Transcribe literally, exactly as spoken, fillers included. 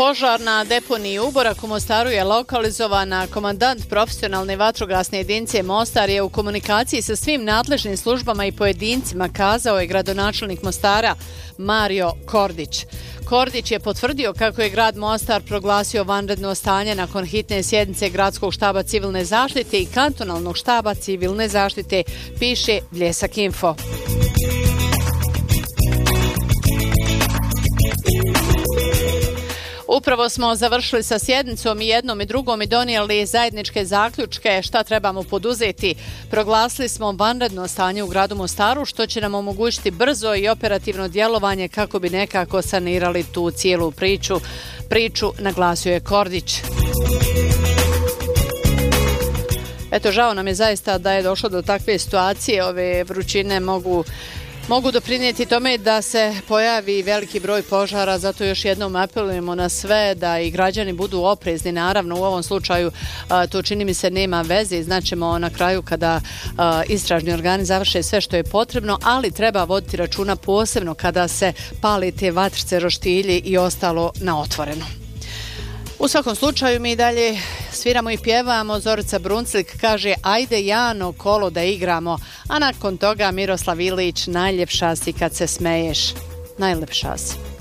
Požar na deponiji Uborak u Mostaru je lokalizovana. Komandant profesionalne vatrogasne jedinice Mostar je u komunikaciji sa svim nadležnim službama i pojedincima, kazao je gradonačelnik Mostara Mario Kordić. Kordić je potvrdio kako je grad Mostar proglasio vanredno stanje nakon hitne sjednice Gradskog štaba civilne zaštite i kantonalnog štaba civilne zaštite, piše Bljesak Info. Upravo smo završili sa sjednicom i jednom i drugom i donijeli zajedničke zaključke šta trebamo poduzeti. Proglasili smo vanredno stanje u gradu Mostaru, što će nam omogućiti brzo i operativno djelovanje kako bi nekako sanirali tu cijelu priču. Priču naglasio je Kordić. Eto, žao nam je zaista da je došlo do takve situacije. Ove vrućine mogu Mogu doprinijeti tome da se pojavi veliki broj požara, zato još jednom apelujemo na sve da i građani budu oprezni. Naravno, u ovom slučaju a, to čini mi se nema veze, znaćemo na kraju kada a, istražni organi završe sve što je potrebno, ali treba voditi računa posebno kada se pali te vatrice, roštilji i ostalo na otvoreno. U svakom slučaju mi dalje sviramo i pjevamo. Zorica Brunclik kaže ajde Jano kolo da igramo, a nakon toga Miroslav Ilić najljepša si kad se smeješ. Najljepša si.